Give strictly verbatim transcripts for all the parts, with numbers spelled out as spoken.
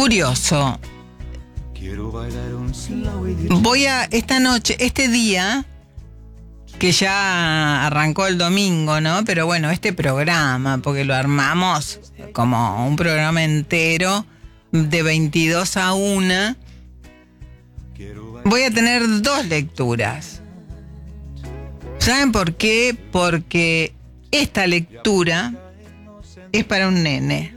curioso. Voy a, esta noche, este día, que ya arrancó el domingo, ¿no? Pero bueno, este programa, porque lo armamos como un programa entero de veintidós a una, voy a tener dos lecturas. ¿Saben por qué? Porque esta lectura es para un nene.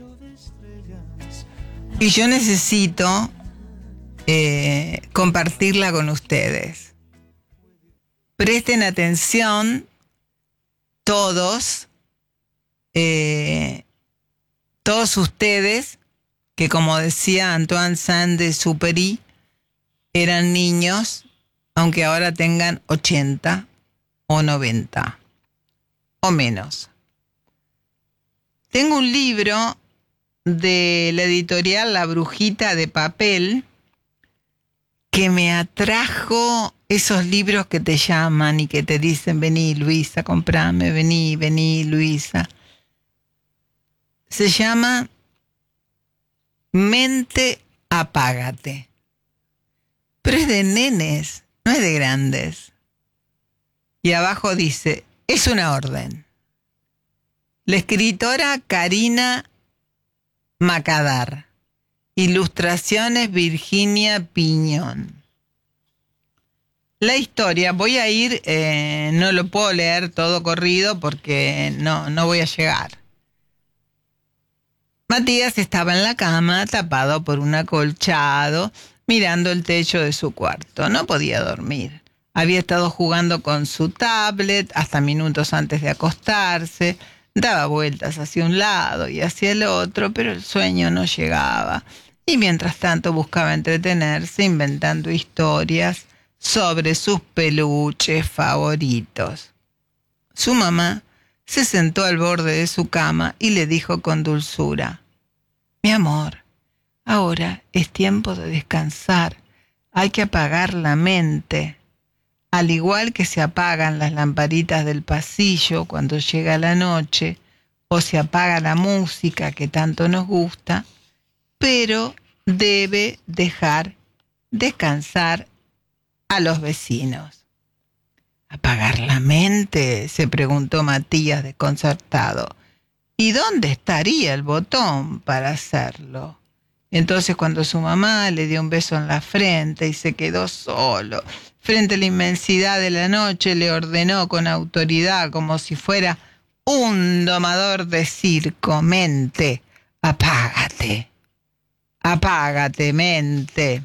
Y yo necesito eh, compartirla con ustedes. Presten atención todos, eh, todos ustedes, que como decía Antoine Saint-Exupéry, eran niños, aunque ahora tengan ochenta o noventa o menos. Tengo un libro de la editorial La Brujita de Papel que me atrajo, esos libros que te llaman y que te dicen: vení Luisa, comprame, vení, vení Luisa. Se llama Mente Apágate. Pero es de nenes, no es de grandes. Y abajo dice, es una orden. La escritora Karina Macadar. Ilustraciones Virginia Piñón. La historia, voy a ir, eh, no lo puedo leer todo corrido porque no, no voy a llegar. Matías estaba en la cama, tapado por un acolchado, mirando el techo de su cuarto. No podía dormir. Había estado jugando con su tablet hasta minutos antes de acostarse. Daba vueltas hacia un lado y hacia el otro, pero el sueño no llegaba. Y mientras tanto buscaba entretenerse inventando historias sobre sus peluches favoritos. Su mamá se sentó al borde de su cama y le dijo con dulzura: mi amor, ahora es tiempo de descansar. Hay que apagar la mente. Al igual que se apagan las lamparitas del pasillo cuando llega la noche, o se apaga la música que tanto nos gusta, pero debe dejar descansar a los vecinos. ¿Apagar la mente?, se preguntó Matías desconcertado. ¿Y dónde estaría el botón para hacerlo? Entonces, cuando su mamá le dio un beso en la frente y se quedó solo frente a la inmensidad de la noche, le ordenó con autoridad, como si fuera un domador de circo: mente, apágate. Apágate, mente.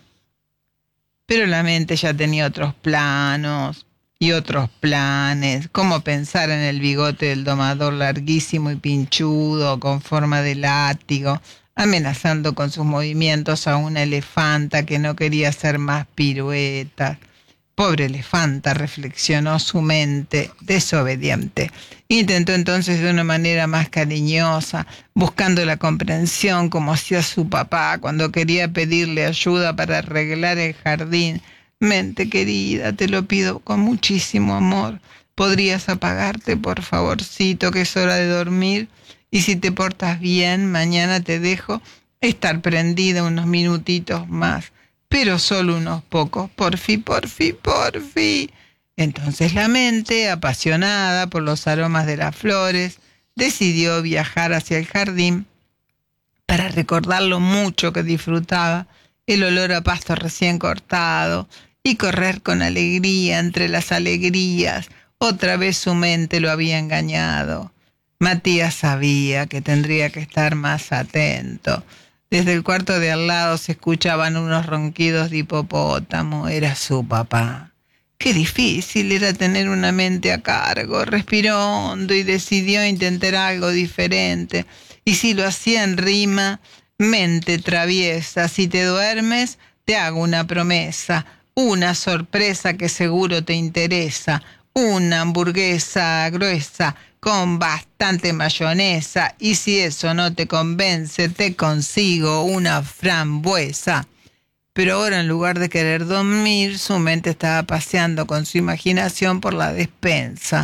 Pero la mente ya tenía otros planos y otros planes, como pensar en el bigote del domador larguísimo y pinchudo, con forma de látigo, amenazando con sus movimientos a una elefanta que no quería hacer más piruetas. Pobre elefanta, reflexionó su mente desobediente. Intentó entonces de una manera más cariñosa, buscando la comprensión como hacía su papá cuando quería pedirle ayuda para arreglar el jardín. Mente querida, te lo pido con muchísimo amor. ¿Podrías apagarte, por favorcito, que es hora de dormir? Y si te portas bien, mañana te dejo estar prendida unos minutitos más. Pero solo unos pocos, porfi, porfi, porfi. Entonces la mente, apasionada por los aromas de las flores, decidió viajar hacia el jardín para recordar lo mucho que disfrutaba el olor a pasto recién cortado y correr con alegría entre las alegrías. Otra vez su mente lo había engañado. Matías sabía que tendría que estar más atento. Desde el cuarto de al lado se escuchaban unos ronquidos de hipopótamo. Era su papá. Qué difícil era tener una mente a cargo. Respiró hondo y decidió intentar algo diferente. Y si lo hacía en rima: mente traviesa, si te duermes, te hago una promesa, una sorpresa que seguro te interesa, una hamburguesa gruesa con bastante mayonesa, y si eso no te convence, te consigo una frambuesa. Pero ahora, en lugar de querer dormir, su mente estaba paseando con su imaginación por la despensa,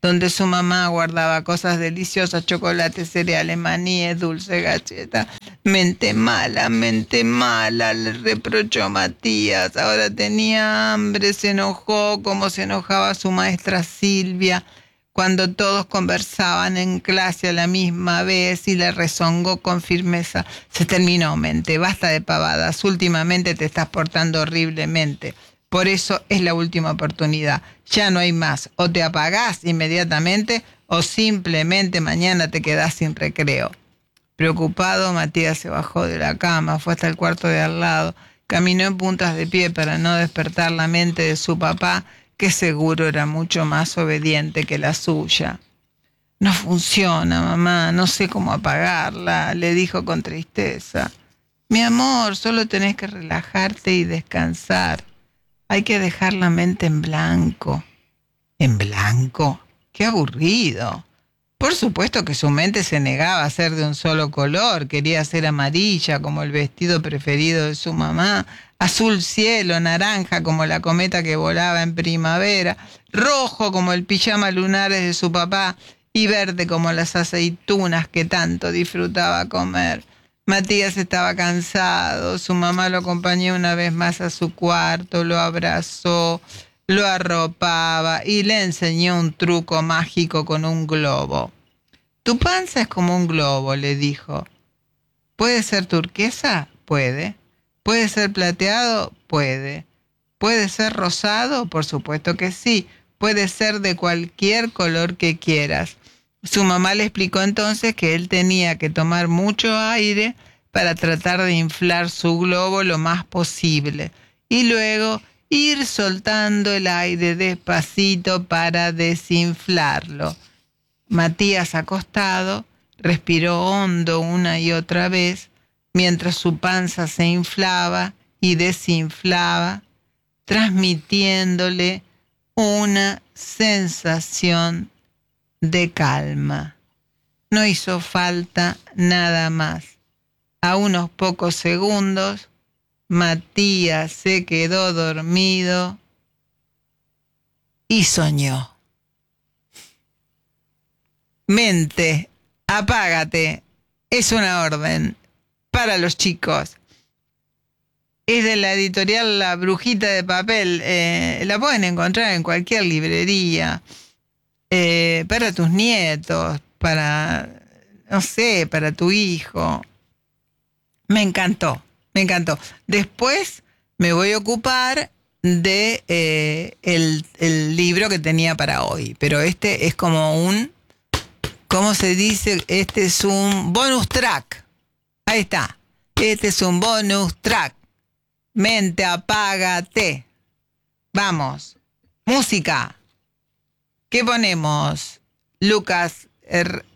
donde su mamá guardaba cosas deliciosas, chocolates, cereales, maníes, dulces, galletas. Mente mala, mente mala, le reprochó Matías. Ahora tenía hambre, se enojó como se enojaba su maestra Silvia cuando todos conversaban en clase a la misma vez, y le rezongó con firmeza. Se terminó, mente, basta de pavadas. Últimamente te estás portando horriblemente. Por eso es la última oportunidad. Ya no hay más. O te apagás inmediatamente o simplemente mañana te quedás sin recreo. Preocupado, Matías se bajó de la cama, fue hasta el cuarto de al lado, caminó en puntas de pie para no despertar la mente de su papá, que seguro era mucho más obediente que la suya. No funciona, mamá, no sé cómo apagarla, le dijo con tristeza. Mi amor, solo tenés que relajarte y descansar. Hay que dejar la mente en blanco. ¿En blanco? ¡Qué aburrido! Por supuesto que su mente se negaba a ser de un solo color, quería ser amarilla como el vestido preferido de su mamá, azul cielo, naranja como la cometa que volaba en primavera, rojo como el pijama lunares de su papá y verde como las aceitunas que tanto disfrutaba comer. Matías estaba cansado, su mamá lo acompañó una vez más a su cuarto, lo abrazó, lo arropaba y le enseñó un truco mágico con un globo. Tu panza es como un globo, le dijo. ¿Puede ser turquesa? Puede. ¿Puede ser plateado? Puede. ¿Puede ser rosado? Por supuesto que sí. Puede ser de cualquier color que quieras. Su mamá le explicó entonces que él tenía que tomar mucho aire para tratar de inflar su globo lo más posible y luego ir soltando el aire despacito para desinflarlo. Matías, acostado, respiró hondo una y otra vez mientras su panza se inflaba y desinflaba, transmitiéndole una sensación de calma. No hizo falta nada más. A unos pocos segundos, Matías se quedó dormido y soñó. Mente, apágate. Es una orden para los chicos. Es de la editorial La Brujita de Papel. Eh, la pueden encontrar en cualquier librería. Eh, para tus nietos, para, no sé, para tu hijo. Me encantó, me encantó. Después me voy a ocupar de eh, el, el libro que tenía para hoy. Pero este es como un... ¿Cómo se dice? Este es un bonus track. Ahí está. Este es un bonus track. Mente, apágate. Vamos. Música. ¿Qué ponemos, Lucas? Er...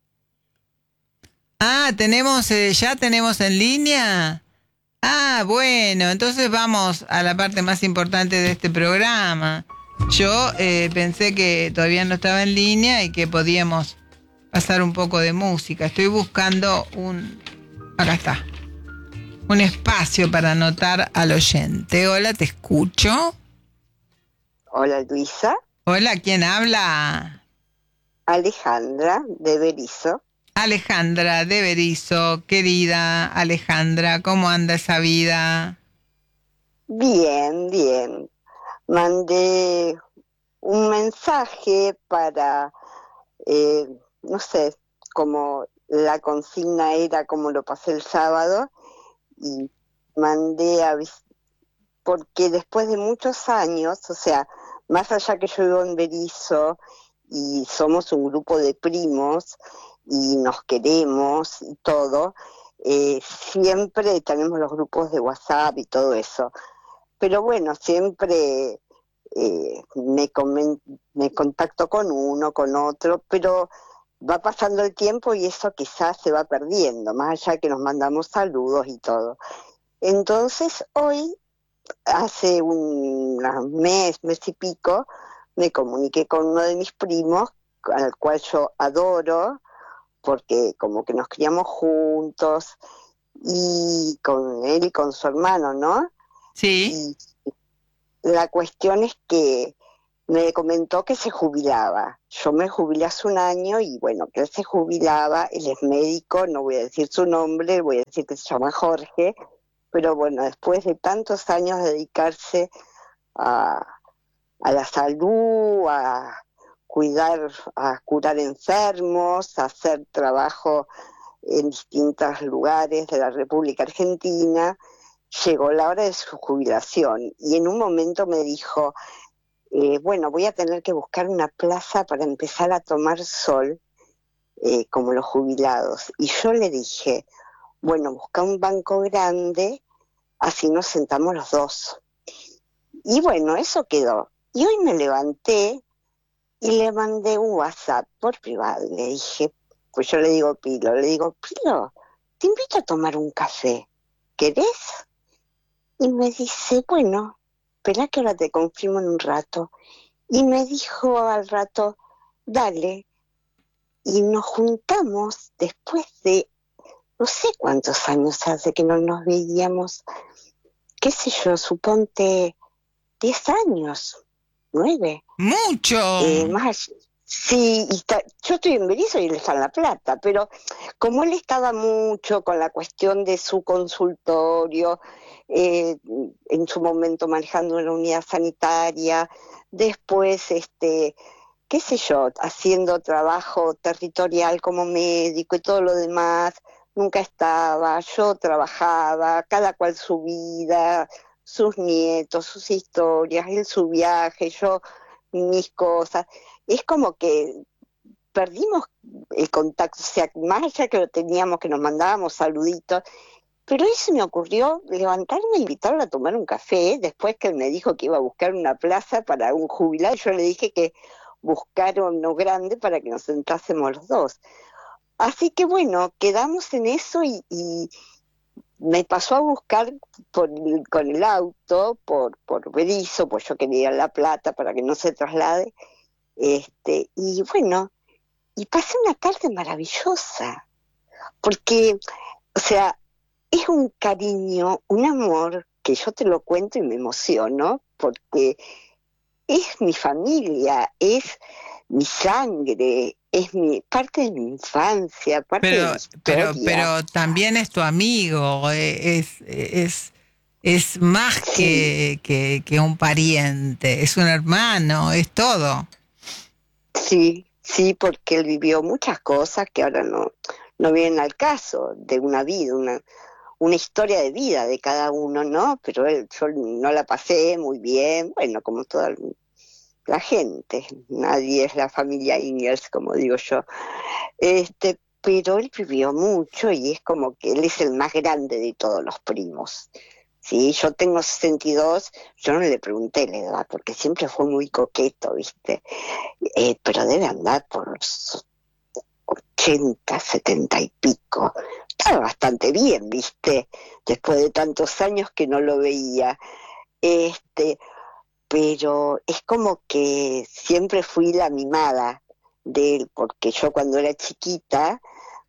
Ah, tenemos, eh, ya tenemos en línea. Ah, bueno, entonces vamos a la parte más importante de este programa. Yo eh, pensé que todavía no estaba en línea y que podíamos pasar un poco de música. Estoy buscando un... Acá está. Un espacio para anotar al oyente. Hola, te escucho. Hola, Luisa. Hola, ¿quién habla? Alejandra de Berizo. Alejandra de Berizo, querida Alejandra, ¿cómo anda esa vida? Bien, bien. Mandé un mensaje para, eh, no sé, como la consigna era como lo pasé el sábado, y mandé a vis- porque después de muchos años, o sea, más allá que yo vivo en Berizo y somos un grupo de primos y nos queremos y todo, eh, siempre tenemos los grupos de WhatsApp y todo eso. Pero bueno, siempre eh, me, comen- me contacto con uno, con otro, pero va pasando el tiempo y eso quizás se va perdiendo, más allá de que nos mandamos saludos y todo. Entonces hoy, hace un mes, mes y pico, me comuniqué con uno de mis primos, al cual yo adoro, porque como que nos criamos juntos, y con él y con su hermano, ¿no? Sí. Y la cuestión es que me comentó que se jubilaba. Yo me jubilé hace un año y bueno, que él se jubilaba, él es médico, no voy a decir su nombre, voy a decir que se llama Jorge, pero bueno, después de tantos años de dedicarse a, a la salud, a cuidar, a curar enfermos, a hacer trabajo en distintos lugares de la República Argentina, llegó la hora de su jubilación y en un momento me dijo, eh, bueno, voy a tener que buscar una plaza para empezar a tomar sol, eh, como los jubilados. Y yo le dije, bueno, busca un banco grande, así nos sentamos los dos. Y bueno, eso quedó. Y hoy me levanté y le mandé un WhatsApp por privado y le dije, pues yo le digo Pilo, le digo, Pilo, te invito a tomar un café, ¿querés? Y me dice, bueno, espera que ahora te confirmo en un rato. Y me dijo al rato, dale. Y nos juntamos después de, no sé cuántos años hace que no nos veíamos, qué sé yo, suponte diez años, nueve. ¡Mucho! Eh, más, sí, y está, yo estoy en Berizo y él está en La Plata, pero como él estaba mucho con la cuestión de su consultorio, eh, en su momento manejando una unidad sanitaria, después, este, qué sé yo, haciendo trabajo territorial como médico y todo lo demás, nunca estaba, yo trabajaba, cada cual su vida, sus nietos, sus historias, él su viaje, yo mis cosas. Es como que perdimos el contacto, o sea, más allá que lo teníamos, que nos mandábamos saluditos, pero ahí se me ocurrió levantarme e invitarlo a tomar un café, después que él me dijo que iba a buscar una plaza para un jubilado, yo le dije que buscaron uno grande para que nos sentásemos los dos. Así que bueno, quedamos en eso y, y me pasó a buscar por, con el auto, por, por Berizo, pues yo quería ir a La Plata para que no se traslade, este, y bueno, y pasé una tarde maravillosa, porque, o sea, es un cariño, un amor, que yo te lo cuento y me emociono, porque es mi familia, es mi sangre, es mi parte de mi infancia, parte Pero, de mi pero, historia. pero también es tu amigo, eh, es, es, es más Sí, que, que, que un pariente, es un hermano, es todo. sí, sí, porque él vivió muchas cosas que ahora no, no vienen al caso de una vida, una, una historia de vida de cada uno, ¿no? Pero él, yo no la pasé muy bien, bueno, como toda la gente, nadie es la familia Ingalls, como digo yo. Este, pero él vivió mucho y es como que él es el más grande de todos los primos. Sí, yo tengo sesenta y dos, yo no le pregunté la edad, porque siempre fue muy coqueto, ¿viste? Eh, pero debe andar por los ochenta, setenta y pico. Estaba bastante bien, ¿viste? Después de tantos años que no lo veía. Este, pero es como que siempre fui la mimada de él, porque yo cuando era chiquita,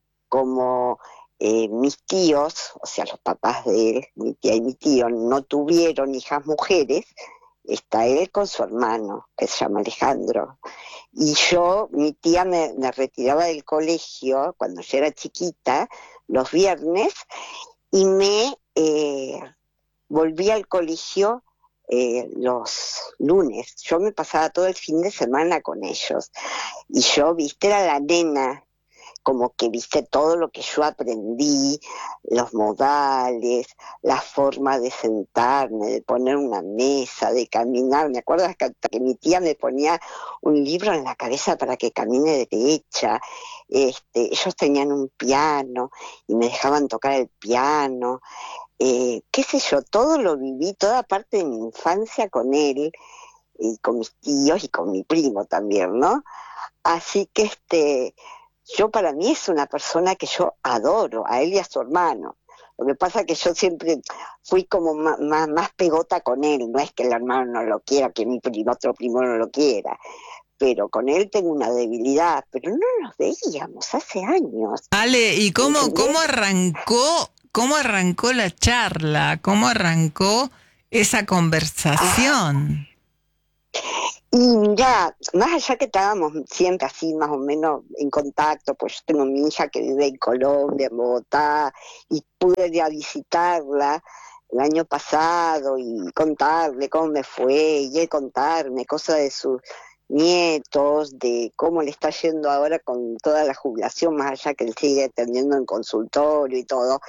como eh, mis tíos, o sea, los papás de él, mi tía y mi tío, no tuvieron hijas mujeres, está él con su hermano, que se llama Alejandro. Y yo, mi tía me, me retiraba del colegio cuando yo era chiquita, los viernes, y me eh, volví al colegio eh, los lunes. Yo me pasaba todo el fin de semana con ellos. Y yo, viste, era la nena, como que viste todo lo que yo aprendí, los modales, la forma de sentarme, de poner una mesa, de caminar. Me acuerdo que, que mi tía me ponía un libro en la cabeza para que camine derecha. Este, ellos tenían un piano y me dejaban tocar el piano. Eh, qué sé yo, todo lo viví, toda parte de mi infancia con él, y con mis tíos y con mi primo también, ¿no? Así que este, yo para mí es una persona que yo adoro, a él y a su hermano. Lo que pasa es que yo siempre fui como más, más, más pegota con él, no es que el hermano no lo quiera, que mi primo, otro primo no lo quiera, pero con él tengo una debilidad, pero no nos veíamos hace años. Ale, ¿y cómo, ¿Entendés? cómo arrancó, cómo arrancó la charla? ¿Cómo arrancó esa Ah, conversación? Y mira, más allá que estábamos siempre así más o menos en contacto, pues yo tengo mi hija que vive en Colombia, en Bogotá, y pude ir a visitarla el año pasado y contarle cómo me fue, y él contarme cosas de sus nietos, de cómo le está yendo ahora con toda la jubilación, más allá que él sigue atendiendo en consultorio y todo.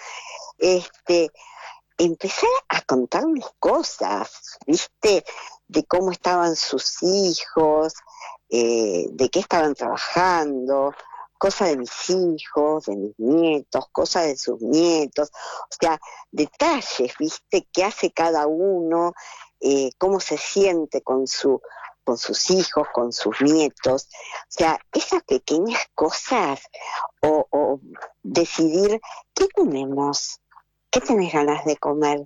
Este, Empecé a contarles cosas, ¿viste? De cómo estaban sus hijos, eh, de qué estaban trabajando, cosas de mis hijos, de mis nietos, cosas de sus nietos, o sea, detalles, ¿viste? ¿Qué hace cada uno? Eh, ¿Cómo se siente con su con sus hijos, con sus nietos? O sea, esas pequeñas cosas, o, o decidir, ¿qué comemos? ¿Qué tenés ganas de comer?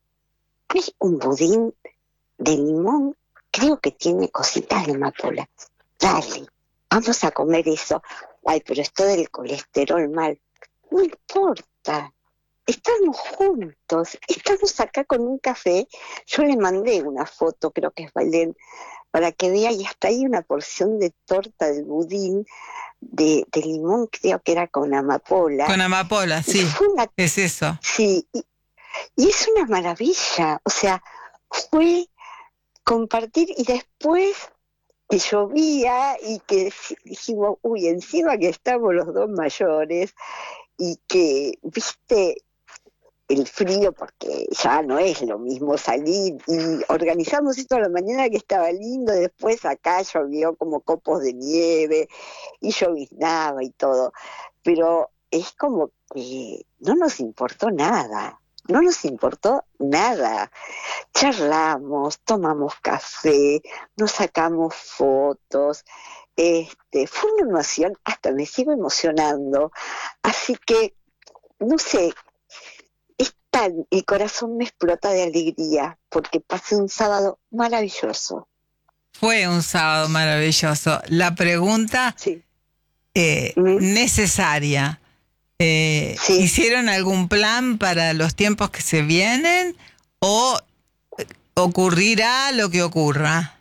Hay un budín de limón, creo que tiene cositas de amapola. Dale, vamos a comer eso. Ay, pero esto del colesterol mal. No importa, estamos juntos, estamos acá con un café. Yo le mandé una foto, creo que es Valen, para que vea, y hasta ahí una porción de torta del budín de, de limón, creo que era con amapola. Con amapola, Y sí, fue una, es eso. sí, y, y es una maravilla, o sea, fue compartir, y después que llovía y que dijimos, uy, encima que estamos los dos mayores y que, viste, el frío, porque ya no es lo mismo salir, y organizamos esto a la mañana que estaba lindo, después acá llovió como copos de nieve y lloviznaba y todo, pero es como que no nos importó nada, no nos importó nada. Charlamos, tomamos café, nos sacamos fotos, este, fue una emoción, hasta me sigo emocionando, así que, no sé, es tan, el corazón me explota de alegría, porque pasé un sábado maravilloso. Fue un sábado maravilloso. La pregunta Sí. eh, ¿Mm? necesaria. Eh, Sí. ¿Hicieron algún plan para los tiempos que se vienen o ocurrirá lo que ocurra?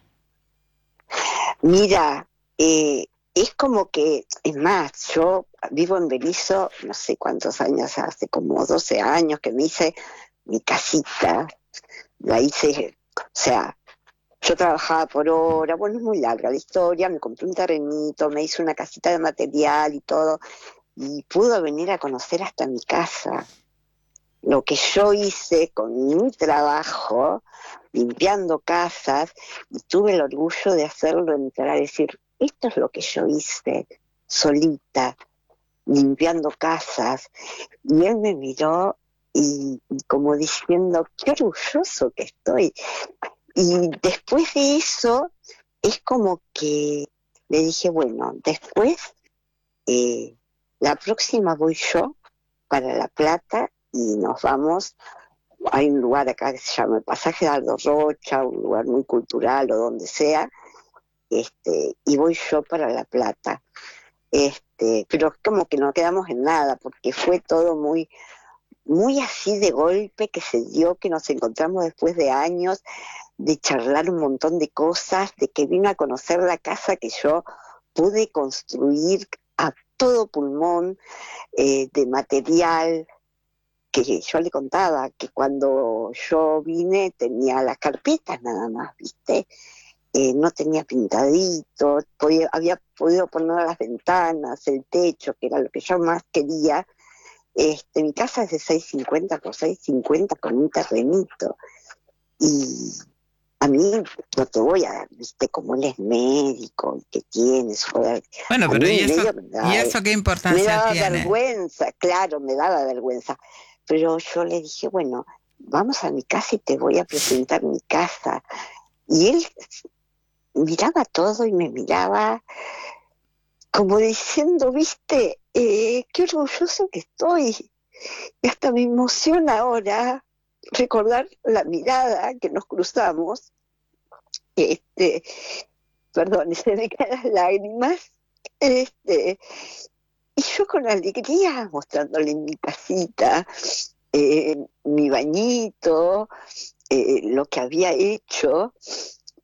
Mira, eh, es como que, es más, yo vivo en Berizo, no sé cuántos años, hace como doce años que me hice mi casita, la hice, o sea, yo trabajaba por hora, bueno, es muy larga la historia, me compré un terrenito, me hice una casita de material y todo, y pudo venir a conocer hasta mi casa. Lo que yo hice con mi trabajo, limpiando casas, y tuve el orgullo de hacerlo entrar, a decir, esto es lo que yo hice, solita, limpiando casas. Y él me miró y, y como diciendo, qué orgulloso que estoy. Y después de eso, es como que le dije, bueno, después, eh, la próxima voy yo para La Plata y nos vamos. Hay un lugar acá que se llama el Pasaje de Aldo Rocha, un lugar muy cultural o donde sea, este, y voy yo para La Plata. Este, pero como que no quedamos en nada, porque fue todo muy, muy así de golpe que se dio, que nos encontramos después de años, de charlar un montón de cosas, de que vino a conocer la casa que yo pude construir a todo pulmón, eh, de material, que yo le contaba que cuando yo vine tenía las carpetas nada más, ¿viste? Eh, no tenía pintadito, podía, había podido poner las ventanas, el techo, que era lo que yo más quería. Este, mi casa es de seiscientos cincuenta por seiscientos cincuenta con un terrenito. Y a mí no te voy a dar, viste, como él es médico y que tiene su poder. Bueno, A pero mí ¿y eso, medio me ¿y daba, eso qué me importancia daba tiene? vergüenza, claro, me daba vergüenza. Pero yo le dije, bueno, vamos a mi casa y te voy a presentar mi casa. Y él miraba todo y me miraba como diciendo, viste, eh, qué orgulloso que estoy. Y hasta me emociona ahora recordar la mirada que nos cruzamos. Este, perdón, se me caen las lágrimas. Este, y yo con alegría mostrándole mi casita, eh, mi bañito, eh, lo que había hecho.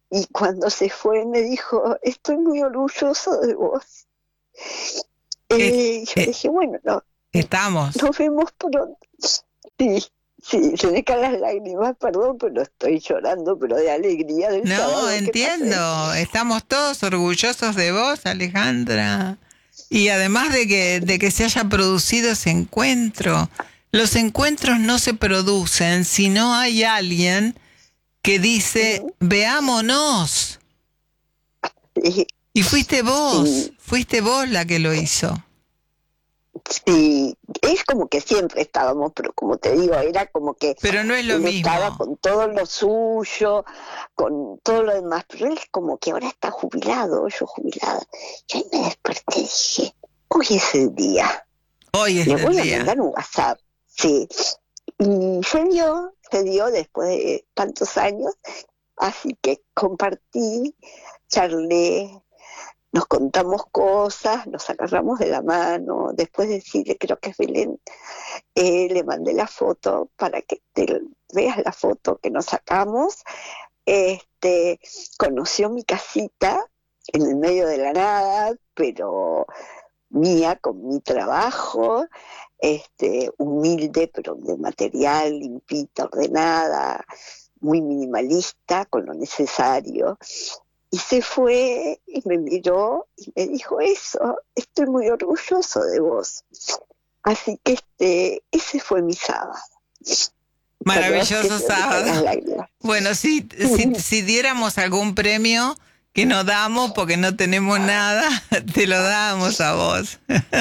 y cuando se fue me dijo, estoy muy orgulloso de vos. Es- Eh, yo eh, dije, bueno, no, estamos. nos vemos pronto. Sí, sí, se me caen las lágrimas, perdón, pero estoy llorando, pero de alegría del No, sábado que pasé. entiendo. Estamos todos orgullosos de vos, Alejandra. Y además de que, de que se haya producido ese encuentro. Los encuentros no se producen si no hay alguien que dice, Ujú. veámonos. Sí, Y fuiste vos, sí, fuiste vos la que lo hizo. sí, es como que siempre estábamos, pero como te digo, era como que Pero no es lo él estaba mismo. con todo lo suyo, con todo lo demás, pero él es como que ahora está jubilado, yo jubilada. Y ahí me desperté y dije, hoy es el día, Hoy es le el voy a día. mandar un WhatsApp, sí. Y se dio, se dio después de tantos años, así que compartí, charlé, nos contamos cosas, nos agarramos de la mano, después de decirle, creo que es Belén, eh, le mandé la foto para que te veas la foto que nos sacamos. Este, conoció mi casita en el medio de la nada, pero mía, con mi trabajo, este, humilde, pero de material, limpita, ordenada, muy minimalista, con lo necesario. Y se fue y me miró y me dijo eso, estoy muy orgulloso de vos. Así que este, ese fue mi sábado. Perdón que Maravilloso se me caen las sábado. lágrimas. Bueno, si, si, si diéramos algún premio que no damos porque no tenemos nada, te lo damos a vos.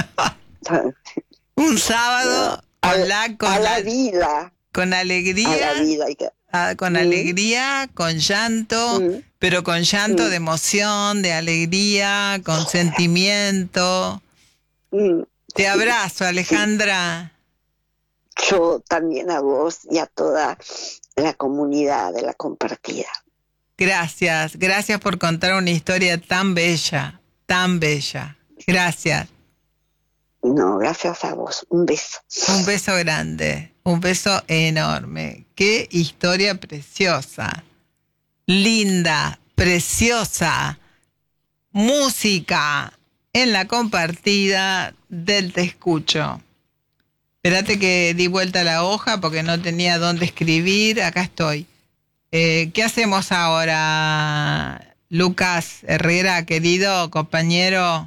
Un No, sábado a, con la, a con la la, vida, con a la alegría, vida. Hay que- ah, con Mm, alegría, con llanto, mm, pero con llanto mm, de emoción, de alegría, con sentimiento. mm, Te sí, abrazo, sí. Alejandra. Yo también a vos y a toda la comunidad de la compartida. Gracias, gracias por contar una historia tan bella, tan bella. Gracias. No, gracias a vos. Un beso. Un beso grande, un beso enorme. Qué historia preciosa, linda, preciosa. Música en la compartida del Te Escucho. Espérate que di vuelta la hoja porque no tenía dónde escribir. Acá estoy. Eh, ¿Qué hacemos ahora, Lucas Herrera, querido compañero?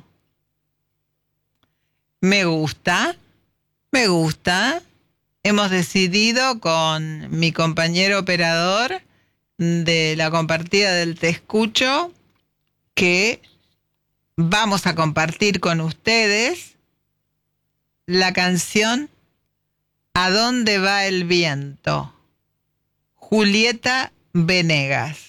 Me gusta, me gusta. Hemos decidido con mi compañero operador de la compartida del Te Escucho que vamos a compartir con ustedes la canción ¿A dónde va el viento? Julieta Venegas.